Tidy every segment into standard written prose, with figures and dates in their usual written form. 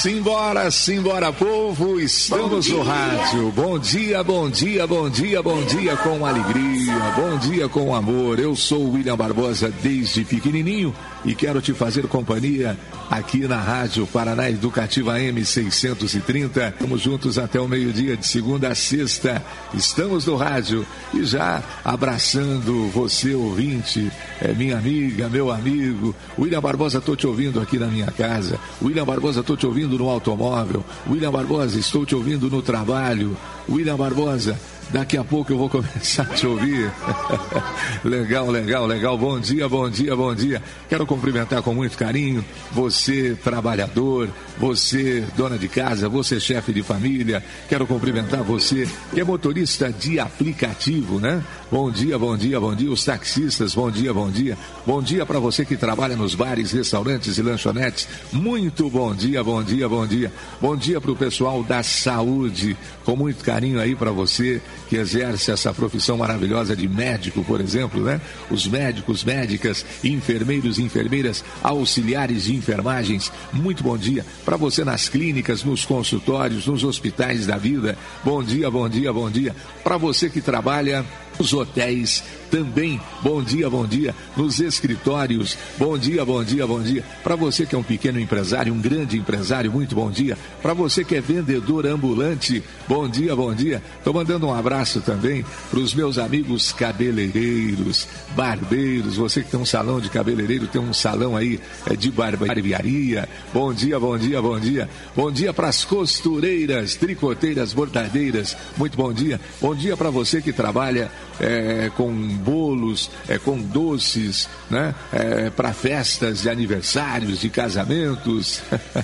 Simbora, simbora, povo, estamos no rádio. Bom dia, bom dia, bom dia, bom dia com alegria, bom dia com amor. Eu sou o William Barbosa desde pequenininho e quero te fazer companhia aqui na Rádio Paraná Educativa M630. Estamos juntos até o meio-dia, de segunda a sexta. Estamos no rádio e já abraçando você, ouvinte, minha amiga, meu amigo. William Barbosa, estou te ouvindo aqui na minha casa. William Barbosa, estou te ouvindo no automóvel. William Barbosa, estou te ouvindo no trabalho. William Barbosa, daqui a pouco eu vou começar a te ouvir. Legal, legal, legal. Bom dia, bom dia, bom dia. Quero cumprimentar com muito carinho você, trabalhador, você, dona de casa, você, chefe de família. Quero cumprimentar você que é motorista de aplicativo, né? Bom dia, bom dia, bom dia. Os taxistas, bom dia, bom dia. Bom dia para você que trabalha nos bares, restaurantes e lanchonetes. Muito bom dia, bom dia, bom dia. Bom dia para o pessoal da saúde. Com muito carinho aí para você que exerce essa profissão maravilhosa de médico, por exemplo, né? Os médicos, médicas, enfermeiros, enfermeiras, auxiliares de enfermagens. Muito bom dia para você nas clínicas, nos consultórios, nos hospitais da vida. Bom dia, bom dia, bom dia. Para você que trabalha nos hotéis também, bom dia, nos escritórios, bom dia, bom dia, bom dia. Para você que é um pequeno empresário, um grande empresário, muito bom dia. Para você que é vendedor ambulante, bom dia, bom dia. Estou mandando um abraço também para os meus amigos cabeleireiros, barbeiros, você que tem um salão de cabeleireiro, tem um salão aí de barbearia, bom dia, bom dia, bom dia. Bom dia para as costureiras, tricoteiras, bordadeiras, muito bom dia. Bom dia para você que trabalha com bolos, com doces, né? Para festas de aniversários, de casamentos,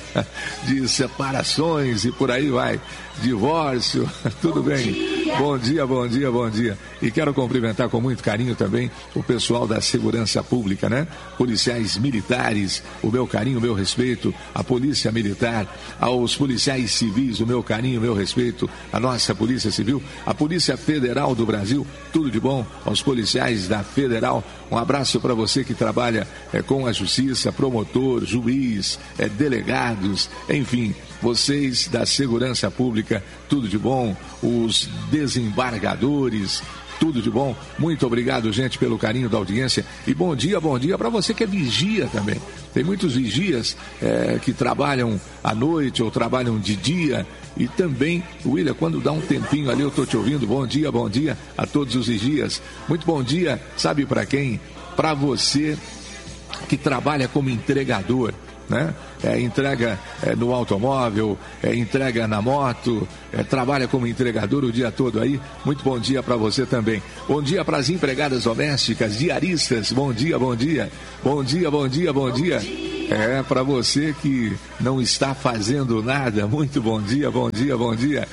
de separações e por aí vai, divórcio, tudo bem. Bom dia, bom dia, bom dia. E quero cumprimentar com muito carinho também o pessoal da segurança pública, né? Policiais militares, o meu carinho, o meu respeito, a polícia militar, aos policiais civis, o meu carinho, o meu respeito, a nossa polícia civil, a Polícia Federal do Brasil, tudo de bom aos policiais da Federal. Um abraço para você que trabalha com a justiça, promotor, juiz, delegados, enfim, vocês da segurança pública, tudo de bom. Os desembargadores, tudo de bom. Muito obrigado, gente, pelo carinho da audiência. E bom dia para você que é vigia também. Tem muitos vigias que trabalham à noite ou trabalham de dia. E também, William, quando dá um tempinho ali, eu estou te ouvindo. Bom dia a todos os vigias. Muito bom dia, sabe para quem? Para você que trabalha como entregador, né? Entrega no automóvel, entrega na moto, trabalha como entregador o dia todo aí. Muito bom dia para você também. Bom dia para as empregadas domésticas, diaristas. Bom dia, bom dia. Bom dia, bom dia, bom dia. Para você que não está fazendo nada. Muito bom dia, bom dia, bom dia.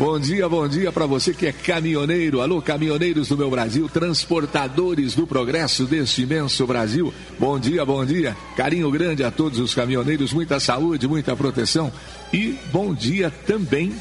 Bom dia para você que é caminhoneiro. Alô, caminhoneiros do meu Brasil, transportadores do progresso deste imenso Brasil. Bom dia, bom dia. Carinho grande a todos os caminhoneiros, muita saúde, muita proteção. E bom dia também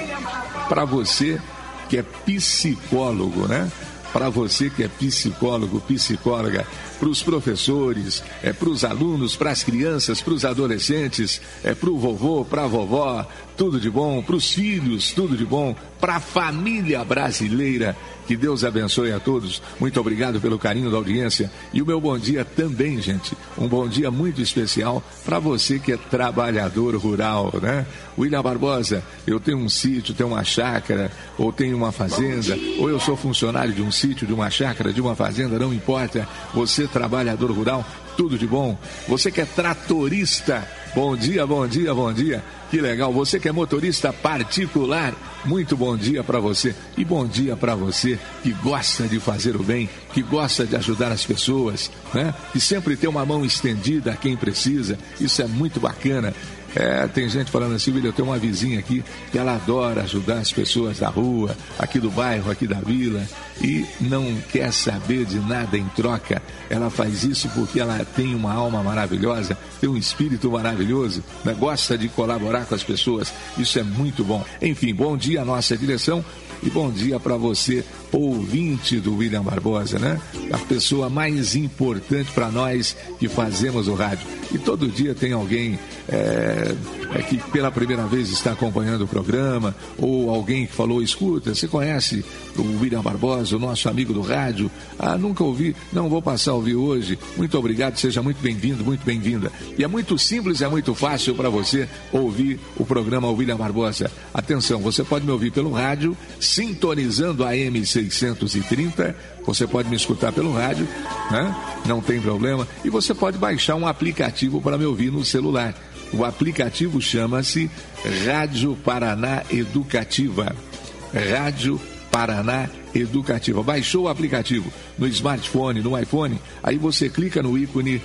para você que é psicólogo, né? Para você que é psicólogo, psicóloga, para os professores, para os alunos, para as crianças, para os adolescentes, para o vovô, para a vovó, tudo de bom, para os filhos, tudo de bom, para a família brasileira. Que Deus abençoe a todos. Muito obrigado pelo carinho da audiência. E o meu bom dia também, gente. Um bom dia muito especial para você que é trabalhador rural, né? William Barbosa, eu tenho um sítio, tenho uma chácara, ou tenho uma fazenda, ou eu sou funcionário de um sítio, de uma chácara, de uma fazenda, não importa. Você, trabalhador rural, tudo de bom. Você que é tratorista, bom dia, bom dia, bom dia. Que legal. Você que é motorista particular, muito bom dia para você. E bom dia para você que gosta de fazer o bem, que gosta de ajudar as pessoas, né? Que sempre tem uma mão estendida a quem precisa. Isso é muito bacana. Tem gente falando assim, William, eu tenho uma vizinha aqui que ela adora ajudar as pessoas da rua, aqui do bairro, aqui da vila, e não quer saber de nada em troca. Ela faz isso porque ela tem uma alma maravilhosa, tem um espírito maravilhoso, né? Gosta de colaborar com as pessoas. Isso é muito bom. Enfim, bom dia à nossa direção. e bom dia para você, ouvinte do William Barbosa, né? A pessoa mais importante para nós que fazemos o rádio. E todo dia tem alguém que pela primeira vez está acompanhando o programa, ou alguém que falou, escuta, você conhece o William Barbosa, o nosso amigo do rádio? Ah, nunca ouvi, não vou passar a ouvir hoje. Muito obrigado, seja muito bem-vindo, muito bem-vinda. E é muito simples, é muito fácil para você ouvir o programa William Barbosa. Atenção, você pode me ouvir pelo rádio, sintonizando a M630, você pode me escutar pelo rádio, né? Não tem problema. E você pode baixar um aplicativo para me ouvir no celular. O aplicativo chama-se Rádio Paraná Educativa. Rádio Paraná Educativa. Baixou o aplicativo no smartphone, no iPhone, aí você clica no ícone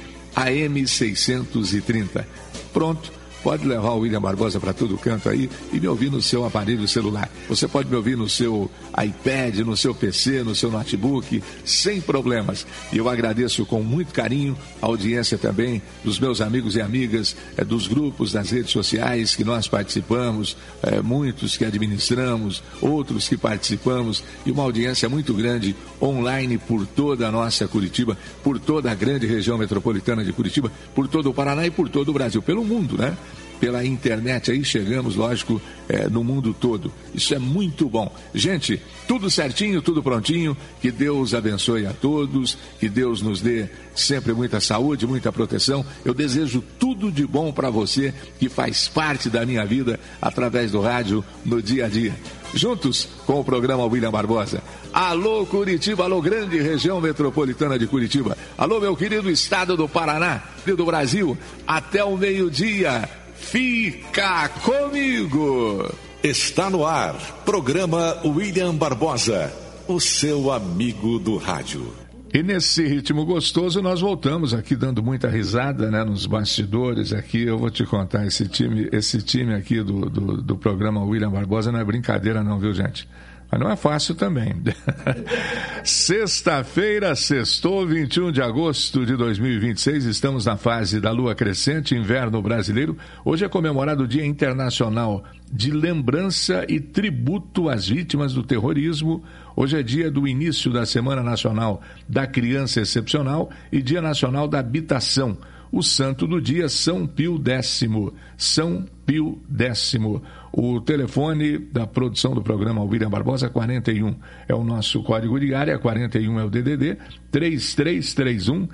AM630. Pronto. Pode levar o William Barbosa para todo canto aí e me ouvir no seu aparelho celular. Você pode me ouvir no seu iPad, no seu PC, no seu notebook, sem problemas. E eu agradeço com muito carinho a audiência também dos meus amigos e amigas, dos grupos das redes sociais que nós participamos, muitos que administramos, outros que participamos, e uma audiência muito grande online por toda a nossa Curitiba, por toda a grande região metropolitana de Curitiba, por todo o Paraná e por todo o Brasil, pelo mundo, né? Pela internet aí chegamos, lógico, no mundo todo. Isso é muito bom. Gente, tudo certinho, tudo prontinho. Que Deus abençoe a todos, que Deus nos dê sempre muita saúde, muita proteção. Eu desejo tudo de bom para você que faz parte da minha vida através do rádio no dia a dia. Juntos com o programa William Barbosa. Alô Curitiba, alô grande região metropolitana de Curitiba. Alô meu querido estado do Paraná, do Brasil. Até o meio-dia. Fica comigo! Está no ar, programa William Barbosa, o seu amigo do rádio. E nesse ritmo gostoso nós voltamos aqui dando muita risada, né, nos bastidores aqui. Eu vou te contar, esse time aqui do programa William Barbosa não é brincadeira não, viu, gente? Mas não é fácil também. Sexta-feira, sextou, 21 de agosto de 2026. Estamos na fase da lua crescente, inverno brasileiro. Hoje é comemorado o Dia Internacional de Lembrança e Tributo às Vítimas do Terrorismo. Hoje é dia do início da Semana Nacional da Criança Excepcional e Dia Nacional da Habitação. O santo do dia, São Pio X. São Pio X. O telefone da produção do programa William Barbosa, 41 é o nosso código de área, 41 é o DDD, 3331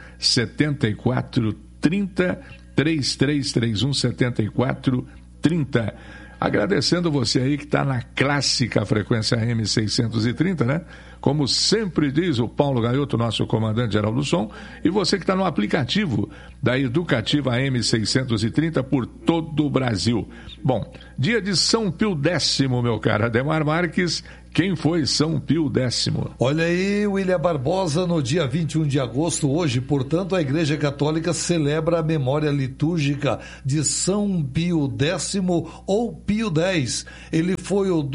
7430, 3331 7430. Agradecendo você aí que está na clássica frequência M630, né? Como sempre diz o Paulo Gaioto, nosso comandante geral do som, e você que está no aplicativo da Educativa M630 por todo o Brasil. Bom, dia de São Pio X, meu caro Ademar Marques. Quem foi São Pio X? Olha aí, William Barbosa, no dia 21 de agosto, hoje, portanto, a Igreja Católica celebra a memória litúrgica de São Pio X ou Pio X. Ele foi o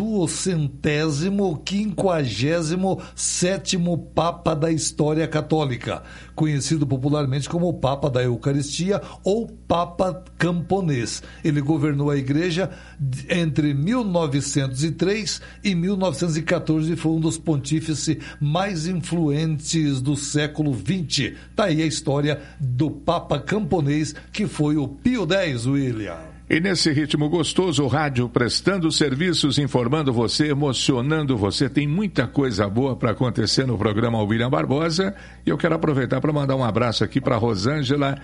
257º Papa da história católica, conhecido popularmente como o Papa da Eucaristia ou Papa Camponês. Ele governou a Igreja entre 1903 e 1914 e foi um dos pontífices mais influentes do século XX. Tá aí a história do Papa Camponês, que foi o Pio X, William. E nesse ritmo gostoso, o rádio prestando serviços, informando você, emocionando você. Tem muita coisa boa para acontecer no programa William Barbosa. E eu quero aproveitar para mandar um abraço aqui para Rosângela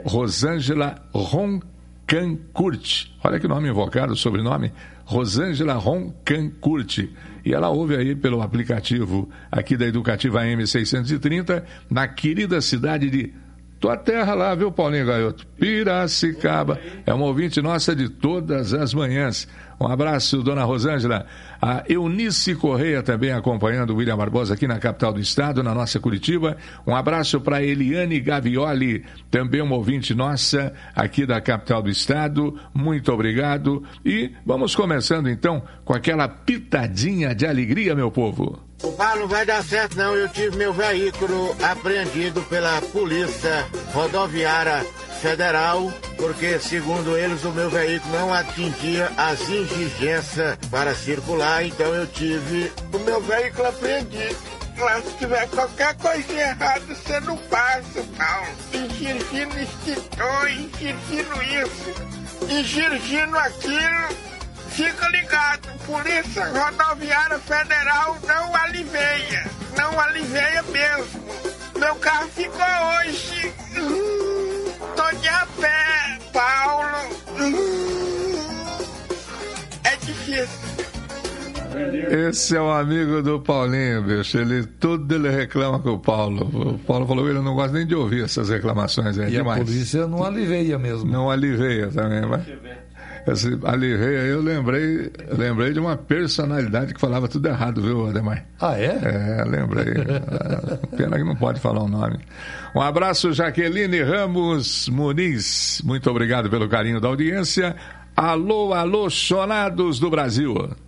Roncancurt. Olha que nome invocado, sobrenome. Rosângela Roncancurt. E ela ouve aí pelo aplicativo aqui da Educativa M630, na querida cidade de tua terra lá, viu, Paulinho Gaioto? Piracicaba. É uma ouvinte nossa de todas as manhãs. Um abraço, dona Rosângela. A Eunice Correia também acompanhando o William Barbosa aqui na capital do estado, na nossa Curitiba. Um abraço para Eliane Gavioli, também uma ouvinte nossa aqui da capital do estado. Muito obrigado. E vamos começando então com aquela pitadinha de alegria, meu povo. Opa, não vai dar certo não, eu tive meu veículo apreendido pela Polícia Rodoviária Federal, porque, segundo eles, o meu veículo não atingia as exigências para circular, então eu tive o meu veículo apreendido. Lá, se tiver qualquer coisinha errada, você não passa, Paulo. Infringindo extintor, infringindo isso, infringindo aquilo. Fica ligado, Polícia Rodoviária Federal não aliviia mesmo. Meu carro ficou hoje. Tô de a pé, Paulo. É difícil. Esse é o amigo do Paulinho, bicho. Tudo ele reclama com o Paulo. O Paulo falou que ele não gosta nem de ouvir essas reclamações aí. E demais. A polícia não aliveia mesmo. Não aliveia também, mas... Aliveia, eu lembrei de uma personalidade que falava tudo errado, viu, Ademar? Ah, é? É, lembrei. Pena que não pode falar o nome. Um abraço, Jaqueline Ramos Muniz. Muito obrigado pelo carinho da audiência. Alô, alô, chonados do Brasil.